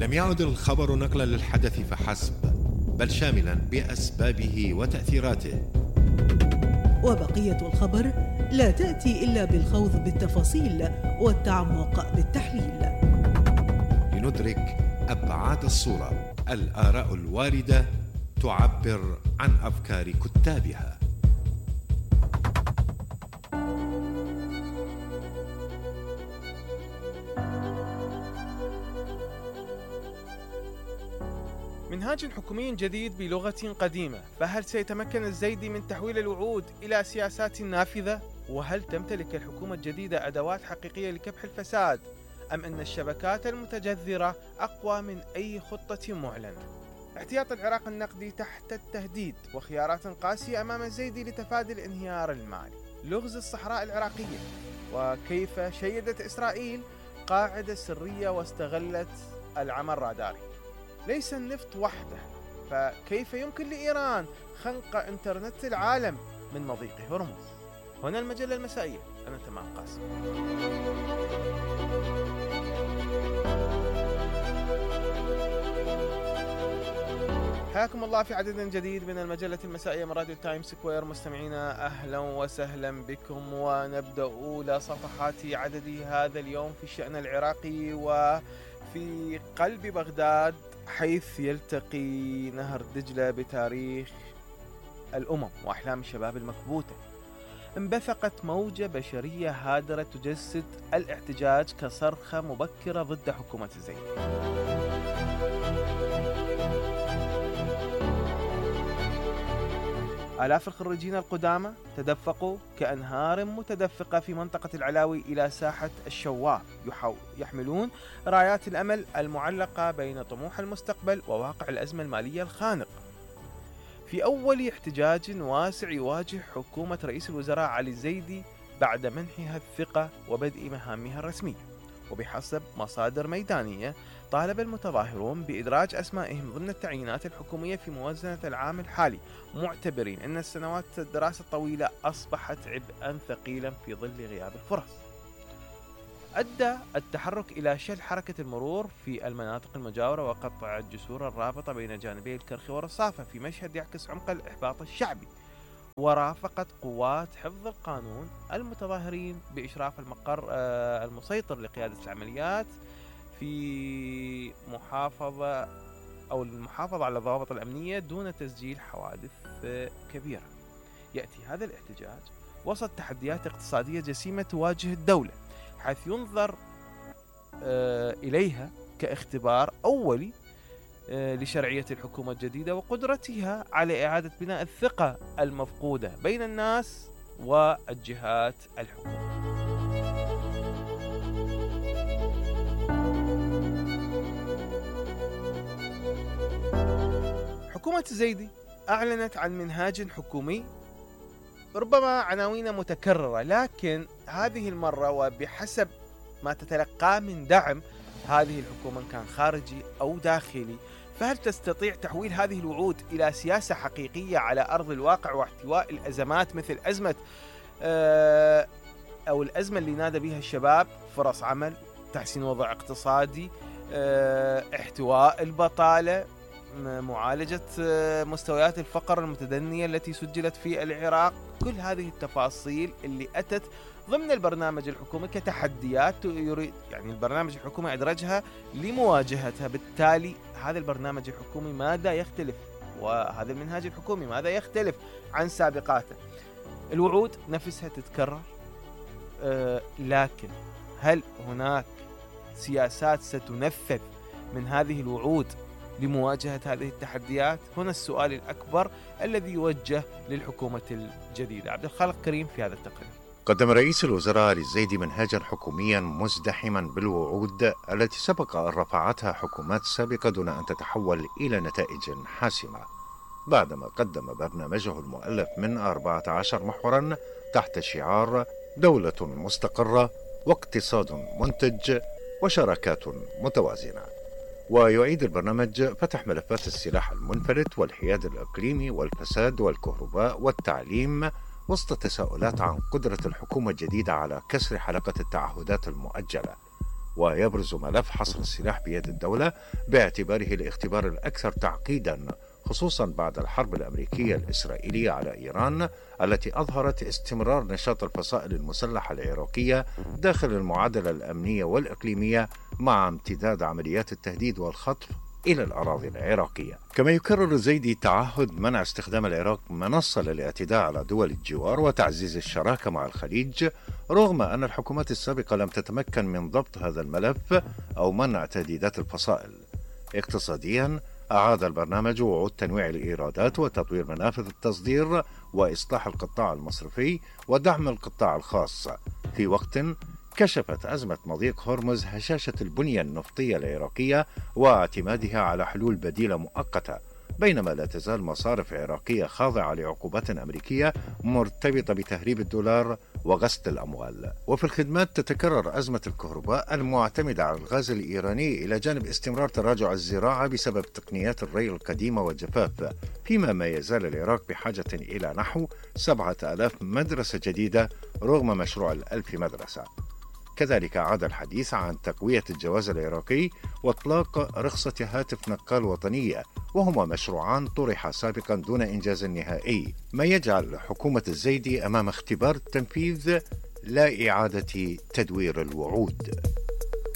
لم يعد الخبر نقلا للحدث فحسب، بل شاملا بأسبابه وتأثيراته. وبقية الخبر لا تأتي إلا بالخوض بالتفاصيل والتعمق بالتحليل لندرك أبعاد الصورة. الآراء الواردة تعبر عن أفكار كتابها. منهاج حكومي جديد بلغة قديمة، فهل سيتمكن الزيدي من تحويل الوعود إلى سياسات نافذة؟ وهل تمتلك الحكومة الجديدة أدوات حقيقية لكبح الفساد؟ أم أن الشبكات المتجذرة أقوى من أي خطة معلنة؟ احتياط العراق النقدي تحت التهديد، وخيارات قاسية أمام الزيدي لتفادي الانهيار المالي. لغز الصحراء العراقية، وكيف شيدت إسرائيل قاعدة سرية واستغلت العمى الراداري. ليس النفط وحده، فكيف يمكن لإيران خنق إنترنت العالم من مضيق هرمز؟ هنا المجلة المسائية، أنا تمام قاسم. حياكم الله في عدد جديد من المجلة المسائية من راديو تايم سكوير. مستمعينا أهلا وسهلا بكم، ونبدأ أولى صفحات عدد هذا اليوم في الشأن العراقي وفي قلب بغداد، حيث يلتقي نهر دجلة بتاريخ الأمم وأحلام الشباب المكبوتة. انبثقت موجة بشرية هادرة تجسد الاحتجاج كصرخة مبكرة ضد حكومة الزيدي. آلاف الخريجين القدامى تدفقوا كأنهار متدفقة في منطقة العلاوي إلى ساحة الشواف، يحملون رايات الأمل المعلقة بين طموح المستقبل وواقع الأزمة المالية الخانق. في أول احتجاج واسع يواجه حكومة رئيس الوزراء علي الزيدي بعد منحها الثقة وبدء مهامها الرسمية. وبحسب مصادر ميدانية، طالب المتظاهرون بإدراج أسمائهم ضمن التعيينات الحكومية في موازنة العام الحالي، معتبرين أن السنوات الدراسة الطويلة أصبحت عبئا ثقيلا في ظل غياب الفرص. أدى التحرك إلى شل حركة المرور في المناطق المجاورة وقطع الجسور الرابطة بين جانبي الكرخ والرصافة، في مشهد يعكس عمق الإحباط الشعبي. ورافقت قوات حفظ القانون المتظاهرين بإشراف المقر المسيطر لقيادة العمليات في المحافظة على الضوابط الأمنية دون تسجيل حوادث كبيرة. يأتي هذا الاحتجاج وسط تحديات اقتصادية جسيمة تواجه الدولة، حيث ينظر إليها كاختبار أولي لشرعية الحكومة الجديدة وقدرتها على إعادة بناء الثقة المفقودة بين الناس والجهات الحكومية. حكومة الزيدي أعلنت عن منهاج حكومي، ربما عناوين متكررة، لكن هذه المرة وبحسب ما تتلقاه من دعم هذه الحكومة كان خارجي أو داخلي، فهل تستطيع تحويل هذه الوعود إلى سياسة حقيقية على أرض الواقع واحتواء الأزمات مثل أزمة أو الأزمة اللي نادى بها الشباب، فرص عمل، تحسين وضع اقتصادي، احتواء البطالة، معالجة مستويات الفقر المتدنية التي سجلت في العراق؟ كل هذه التفاصيل اللي أتت ضمن البرنامج الحكومي كتحديات يريد البرنامج الحكومي أدرجها لمواجهتها. بالتالي هذا البرنامج الحكومي ماذا يختلف، وهذا المنهاج الحكومي ماذا يختلف عن سابقاته؟ الوعود نفسها تتكرر، لكن هل هناك سياسات ستنفذ من هذه الوعود لمواجهة هذه التحديات؟ هنا السؤال الأكبر الذي يوجه للحكومة الجديدة. عبد الخالق كريم في هذا التقرير. قدم رئيس الوزراء علي الزيدي منهاجا حكوميا مزدحما بالوعود التي سبق أن رفعتها حكومات سابقة دون أن تتحول إلى نتائج حاسمة، بعدما قدم برنامجه المؤلف من 14 محورا تحت شعار دولة مستقرة واقتصاد منتج وشراكات متوازنة. ويعيد البرنامج فتح ملفات السلاح المنفلت والحياد الإقليمي والفساد والكهرباء والتعليم، وسط تساؤلات عن قدرة الحكومة الجديدة على كسر حلقة التعهدات المؤجلة. ويبرز ملف حصر السلاح بيد الدولة باعتباره الاختبار الأكثر تعقيدا، خصوصا بعد الحرب الأمريكية الإسرائيلية على إيران التي أظهرت استمرار نشاط الفصائل المسلحة العراقية داخل المعادلة الأمنية والإقليمية مع امتداد عمليات التهديد والخطف إلى الأراضي العراقية. كما يكرر الزيدي تعهد منع استخدام العراق منصة للاعتداء على دول الجوار وتعزيز الشراكة مع الخليج، رغم أن الحكومات السابقة لم تتمكن من ضبط هذا الملف أو منع تهديدات الفصائل. اقتصاديا، أعاد البرنامج وعود تنويع الإيرادات وتطوير منافذ التصدير وإصلاح القطاع المصرفي ودعم القطاع الخاص، في وقت كشفت أزمة مضيق هرمز هشاشة البنية النفطية العراقية واعتمادها على حلول بديلة مؤقتة، بينما لا تزال مصارف عراقية خاضعة لعقوبات أمريكية مرتبطة بتهريب الدولار وغسل الأموال. وفي الخدمات تتكرر أزمة الكهرباء المعتمدة على الغاز الإيراني إلى جانب استمرار تراجع الزراعة بسبب تقنيات الري القديمة والجفاف، فيما ما يزال العراق بحاجة إلى نحو 7000 مدرسة جديدة رغم مشروع 1000 مدرسة. كذلك عاد الحديث عن تقوية الجواز العراقي وإطلاق رخصة هاتف نقال وطنية، وهما مشروعان طرحا سابقا دون إنجاز نهائي، ما يجعل حكومة الزيدي أمام اختبار التنفيذ لا إعادة تدوير الوعود.